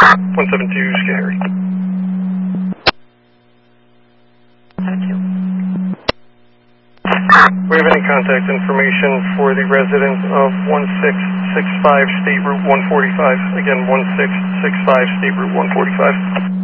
172, Scary. 72. We have any contact information for the resident of 1665 State Route 145? Again, 1665 State Route 145.